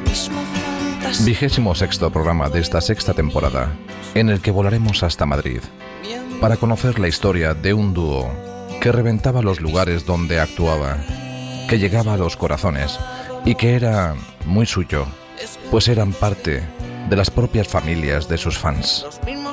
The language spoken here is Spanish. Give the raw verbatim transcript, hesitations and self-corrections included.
Vigésimo sexto programa de esta sexta temporada, en el que volaremos hasta Madrid para conocer la historia de un dúo que reventaba los lugares donde actuaba, que llegaba a los corazones y que era muy suyo, pues eran parte de las propias familias de sus fans.